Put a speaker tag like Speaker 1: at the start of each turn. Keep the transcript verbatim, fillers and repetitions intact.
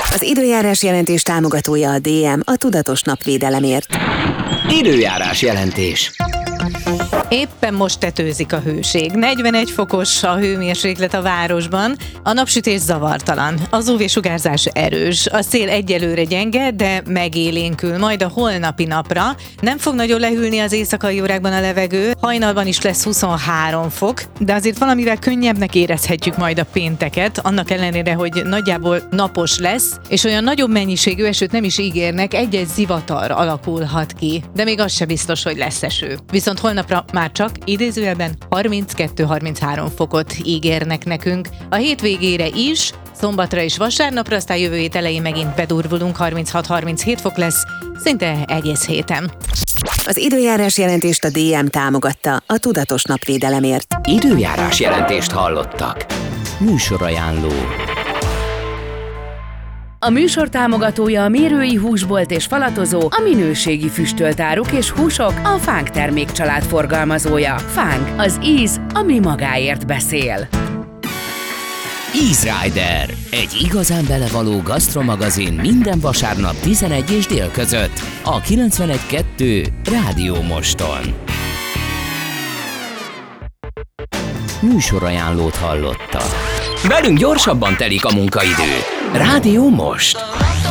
Speaker 1: Az időjárás jelentés támogatója a dé em, a tudatos napvédelemért.
Speaker 2: Időjárás jelentés.
Speaker 3: Éppen most tetőzik a hőség. negyvenegy fokos a hőmérséklet a városban, a napsütés zavartalan, az ú vé-sugárzás erős, a szél egyelőre gyenge, de megélénkül, majd a holnapi napra. Nem fog nagyon lehűlni az éjszakai órákban a levegő, hajnalban is lesz huszonhárom fok, de azért valamivel könnyebbnek érezhetjük majd a pénteket, annak ellenére, hogy nagyjából napos lesz, és olyan nagyobb mennyiségű esőt nem is ígérnek, egy-egy zivatar alakulhat ki, de még az se biztos, hogy lesz eső. Viszont holnapra már csak idézőjelben harminckettő-harminchárom fokot ígérnek nekünk. A hét végére is, szombatra és vasárnapra, aztán jövő hét elején megint bedurvulunk, harminchat-harminchét fok lesz, szinte egész héten.
Speaker 1: Az időjárás jelentést a dé em támogatta, a tudatos napvédelemért.
Speaker 2: Időjárás jelentést hallottak. Műsorajánló.
Speaker 4: A műsor támogatója a Mérői Húsbolt és Falatozó, a minőségi füstölt áruk és húsok, a Fánk termékcsalád forgalmazója. Fánk, az íz, ami magáért beszél.
Speaker 2: Easy Rider, egy igazán belevaló gasztromagazin minden vasárnap tizenegy és dél között a kilencvenegy kettő Rádió Moston. Műsorajánlót hallotta. Velünk gyorsabban telik a munkaidő. Rádió Most.